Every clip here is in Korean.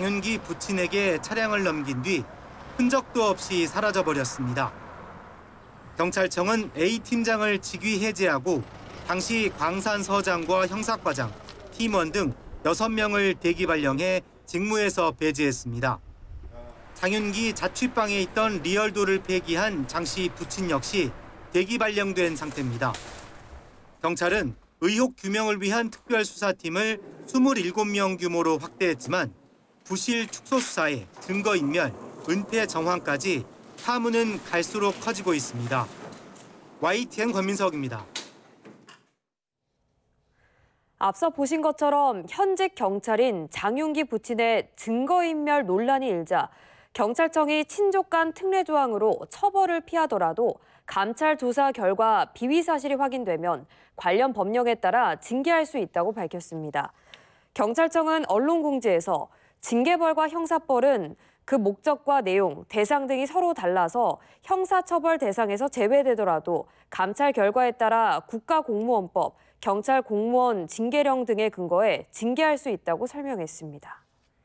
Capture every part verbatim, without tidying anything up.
장윤기 부친에게 차량을 넘긴 뒤 흔적도 없이 사라져버렸습니다. 경찰청은 A 팀장을 직위 해제하고 당시 광산서장과 형사과장, 팀원 등 여섯 명을 대기 발령해 직무에서 배제했습니다. 장윤기 자취방에 있던 리얼도를 폐기한 장 씨 부친 역시 대기 발령된 상태입니다. 경찰은 의혹 규명을 위한 특별수사팀을 이십칠 명 규모로 확대했지만 부실 축소 수사에 증거인멸, 은폐 정황까지 파문은 갈수록 커지고 있습니다. 와이티엔 권민석입니다. 앞서 보신 것처럼 현직 경찰인 장윤기 부친의 증거인멸 논란이 일자 경찰청이 친족 간 특례 조항으로 처벌을 피하더라도 감찰 조사 결과 비위 사실이 확인되면 관련 법령에 따라 징계할 수 있다고 밝혔습니다. 경찰청은 언론 공지에서 징계벌과 형사벌은 그 목적과 내용, 대상 등이 서로 달라서 형사처벌 대상에서 제외되더라도 감찰 결과에 따라 국가공무원법, 경찰 공무원 징계령 등의 근거에 징계할 수 있다고 설명했습니다.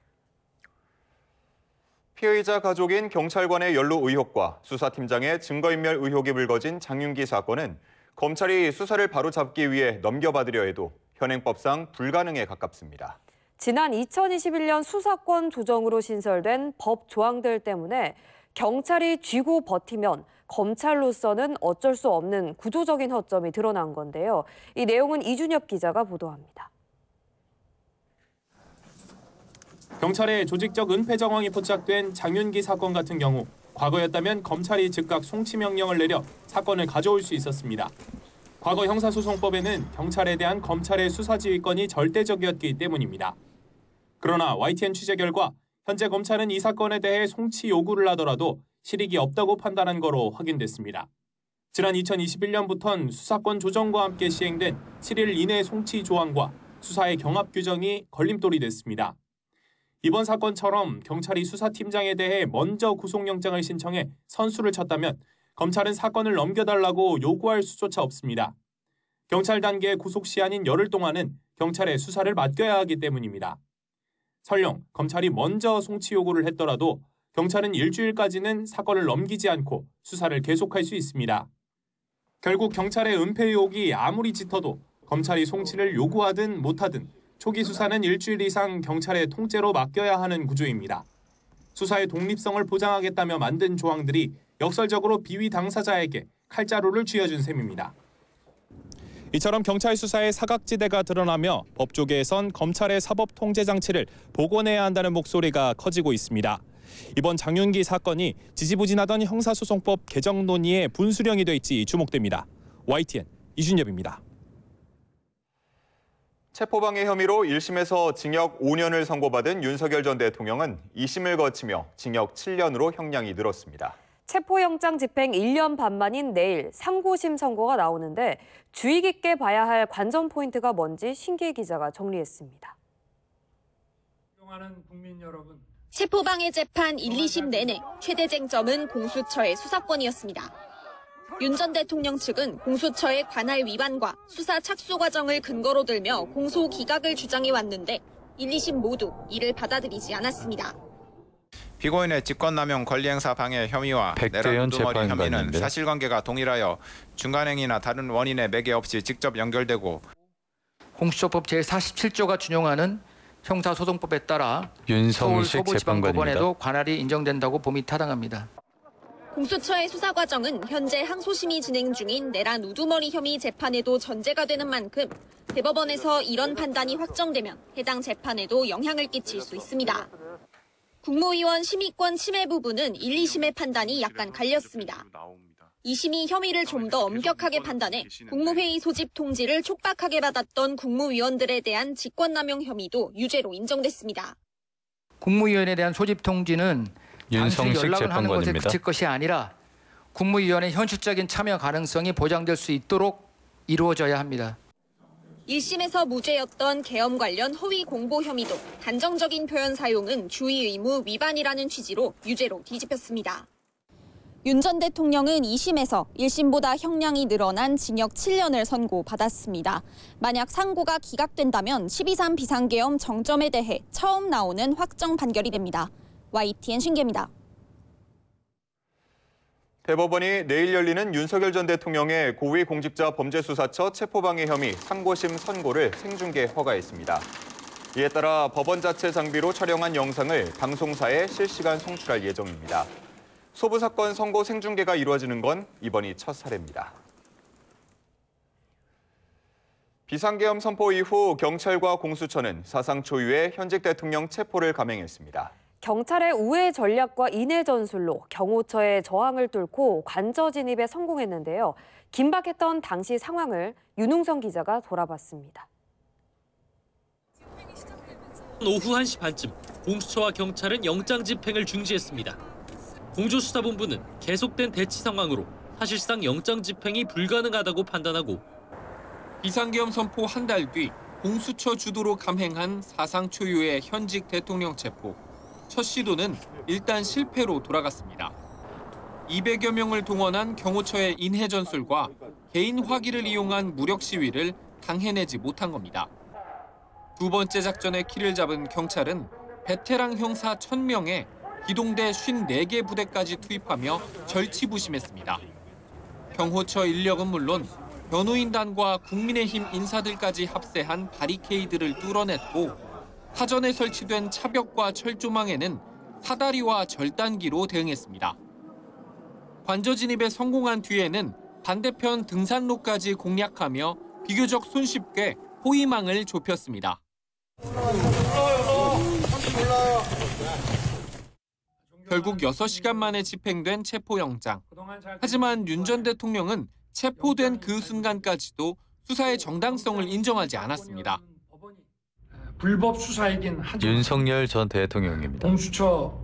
피해자 가족인 경찰관의 연루 의혹과 수사팀장의 증거인멸 의혹이 불거진 장윤기 사건은 검찰이 수사를 바로잡기 위해 넘겨받으려 해도 현행법상 불가능에 가깝습니다. 지난 이천이십일 년 수사권 조정으로 신설된 법 조항들 때문에 경찰이 쥐고 버티면 검찰로서는 어쩔 수 없는 구조적인 허점이 드러난 건데요. 이 내용은 이준엽 기자가 보도합니다. 경찰의 조직적 은폐 정황이 포착된 장윤기 사건 같은 경우 과거였다면 검찰이 즉각 송치 명령을 내려 사건을 가져올 수 있었습니다. 과거 형사소송법에는 경찰에 대한 검찰의 수사 지휘권이 절대적이었기 때문입니다. 그러나 와이티엔 취재 결과 현재 검찰은 이 사건에 대해 송치 요구를 하더라도 실익이 없다고 판단한 거로 확인됐습니다. 지난 이천이십일 년부터는 수사권 조정과 함께 시행된 칠 일 이내 송치 조항과 수사의 경합 규정이 걸림돌이 됐습니다. 이번 사건처럼 경찰이 수사팀장에 대해 먼저 구속영장을 신청해 선수를 쳤다면 검찰은 사건을 넘겨달라고 요구할 수조차 없습니다. 경찰 단계 구속 시한인 열흘 동안은 경찰의 수사를 맡겨야 하기 때문입니다. 설령 검찰이 먼저 송치 요구를 했더라도 경찰은 일주일까지는 사건을 넘기지 않고 수사를 계속할 수 있습니다. 결국 경찰의 은폐 의혹이 아무리 짙어도 검찰이 송치를 요구하든 못하든 초기 수사는 일주일 이상 경찰의 통째로 맡겨야 하는 구조입니다. 수사의 독립성을 보장하겠다며 만든 조항들이 역설적으로 비위 당사자에게 칼자루를 쥐어준 셈입니다. 이처럼 경찰 수사의 사각지대가 드러나며 법조계에선 검찰의 사법 통제 장치를 복원해야 한다는 목소리가 커지고 있습니다. 이번 장윤기 사건이 지지부진하던 형사소송법 개정 논의의 분수령이 될지 주목됩니다. 와이티엔 이준엽입니다. 체포방해 혐의로 일 심에서 징역 오 년을 선고받은 윤석열 전 대통령은 이 심을 거치며 징역 칠 년으로 형량이 늘었습니다. 체포영장 집행 일 년 반 만인 내일 상고심 선고가 나오는데 주의 깊게 봐야 할 관전 포인트가 뭔지 신기혜 기자가 정리했습니다. 국민 여러분. 체포방해 재판 일, 이 심 내내 최대 쟁점은 공수처의 수사권이었습니다. 윤 전 대통령 측은 공수처의 관할 위반과 수사 착수 과정을 근거로 들며 공소 기각을 주장해왔는데 일, 이 심 모두 이를 받아들이지 않았습니다. 피고인의 직권남용 권리행사 방해 혐의와 내란 우두머리 혐의는 사실관계가 동일하여 중간행위나 다른 원인의 매개 없이 직접 연결되고 공수처법 제사십칠 조가 준용하는 형사소송법에 따라 윤성식 서울서부지방법원에도 관할이 인정된다고 봄이 타당합니다. 공수처의 수사 과정은 현재 항소심이 진행 중인 내란 우두머리 혐의 재판에도 전제가 되는 만큼 대법원에서 이런 판단이 확정되면 해당 재판에도 영향을 끼칠 수 있습니다. 국무위원 심의권 침해 부분은 일, 이 심의 판단이 약간 갈렸습니다. 이 심이 혐의를 좀 더 엄격하게 판단해 국무회의 소집 통지를 촉박하게 받았던 국무위원들에 대한 직권남용 혐의도 유죄로 인정됐습니다. 국무위원에 대한 소집 통지는 단순히 연락을 하는 것에 그칠 것이 아니라 국무위원의 현실적인 참여 가능성이 보장될 수 있도록 이루어져야 합니다. 일 심에서 무죄였던 계엄 관련 허위 공보 혐의도 단정적인 표현 사용은 주의 의무 위반이라는 취지로 유죄로 뒤집혔습니다. 윤 전 대통령은 이 심에서 일 심보다 형량이 늘어난 징역 칠 년을 선고받았습니다. 만약 상고가 기각된다면 십이 삼 비상계엄 정점에 대해 처음 나오는 확정 판결이 됩니다. 와이티엔 신기입니다. 대법원이 내일 열리는 윤석열 전 대통령의 고위공직자범죄수사처 체포방해 혐의 상고심 선고를 생중계 허가했습니다. 이에 따라 법원 자체 장비로 촬영한 영상을 방송사에 실시간 송출할 예정입니다. 소부 사건 선고 생중계가 이루어지는 건 이번이 첫 사례입니다. 비상계엄 선포 이후 경찰과 공수처는 사상 초유의 현직 대통령 체포를 감행했습니다. 경찰의 우회 전략과 인해 전술로 경호처의 저항을 뚫고 관저 진입에 성공했는데요. 긴박했던 당시 상황을 윤웅성 기자가 돌아봤습니다. 오후 한 시 반쯤 공수처와 경찰은 영장 집행을 중지했습니다. 공조수사본부는 계속된 대치 상황으로 사실상 영장 집행이 불가능하다고 판단하고 비상계엄 선포 한 달 뒤 공수처 주도로 감행한 사상 초유의 현직 대통령 체포. 첫 시도는 일단 실패로 돌아갔습니다. 이백여 명을 동원한 경호처의 인해 전술과 개인 화기를 이용한 무력 시위를 당해내지 못한 겁니다. 두 번째 작전의 키를 잡은 경찰은 베테랑 형사 천 명에 기동대 오십사 개 부대까지 투입하며 절치부심했습니다. 경호처 인력은 물론 변호인단과 국민의힘 인사들까지 합세한 바리케이드를 뚫어냈고 사전에 설치된 차벽과 철조망에는 사다리와 절단기로 대응했습니다. 관저 진입에 성공한 뒤에는 반대편 등산로까지 공략하며 비교적 손쉽게 호위망을 좁혔습니다. 결국 여섯 시간 만에 집행된 체포영장. 하지만 윤 전 대통령은 체포된 그 순간까지도 수사의 정당성을 인정하지 않았습니다. 불법 수사이긴 하지만 윤석열 전 대통령입니다. 공수처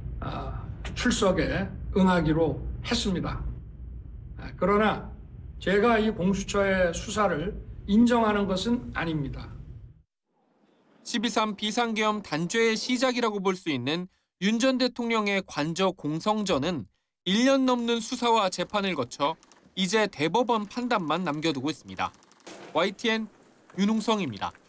출석에 응하기로 했습니다. 그러나 제가 이 공수처의 수사를 인정하는 것은 아닙니다. 십이 삼 비상계엄 단죄의 시작이라고 볼 수 있는 윤 전 대통령의 관저 공성전은 일 년 넘는 수사와 재판을 거쳐 이제 대법원 판단만 남겨두고 있습니다. 와이티엔 윤웅성입니다.